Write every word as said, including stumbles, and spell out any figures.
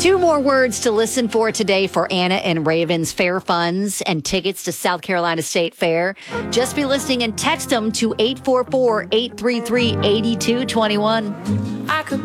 Two more words to listen for today for Anna and Raven's Fair Funds and tickets to South Carolina State Fair. Just be listening and text them to eight four four, eight three three, eight two two one. I could